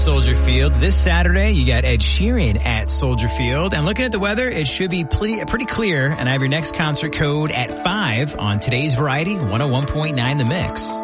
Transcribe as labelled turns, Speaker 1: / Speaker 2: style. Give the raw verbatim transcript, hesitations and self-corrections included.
Speaker 1: Soldier Field. This Saturday, you got Ed Sheeran at Soldier Field. And looking at the weather, it should be pretty, pretty clear. And I have your next concert code at five on today's Variety one oh one point nine The Mix.